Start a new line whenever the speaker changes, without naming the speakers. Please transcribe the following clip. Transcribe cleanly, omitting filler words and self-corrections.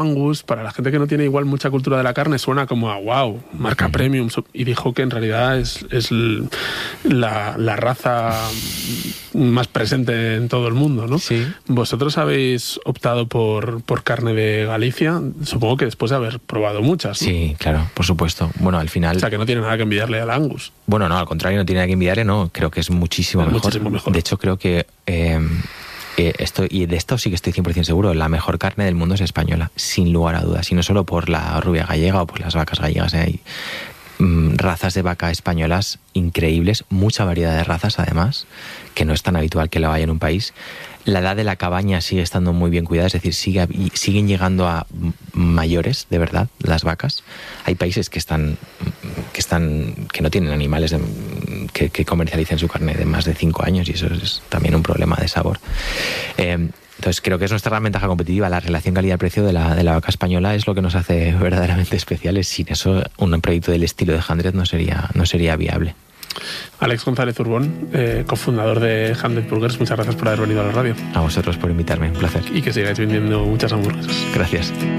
Angus, para la gente que no tiene igual mucha cultura de la carne, suena como a wow, marca premium, y dijo que en realidad es la raza más presente en todo el mundo, ¿no?
Sí.
¿Vosotros habéis optado por carne de Galicia? Supongo que después de haber probado muchas, ¿no?
Sí, claro, por supuesto. Bueno, al final...
O sea, que no tiene nada que envidiarle al Angus.
Bueno, no, al contrario, no tiene nada que envidiarle, no. Creo que es muchísimo mejor. De hecho, creo que... y de esto sí que estoy 100% seguro, la mejor carne del mundo es española, sin lugar a dudas, y no solo por la rubia gallega o por las vacas gallegas, hay razas de vaca españolas increíbles, mucha variedad de razas además, que no es tan habitual que la haya en un país. La edad de la cabaña sigue estando muy bien cuidada, es decir, siguen llegando a mayores, de verdad, las vacas. Hay países que no tienen animales que comercialicen su carne de más de 5 años, y eso es también un problema de sabor. Entonces creo que es nuestra gran ventaja competitiva. La relación calidad-precio de la vaca española es lo que nos hace verdaderamente especiales. Sin eso, un proyecto del estilo de Handred no sería viable.
Alex González Urbón, cofundador de Handred Burgers, muchas gracias por haber venido a la radio.
A vosotros por invitarme, un placer.
Y que sigáis vendiendo muchas hamburguesas.
Gracias.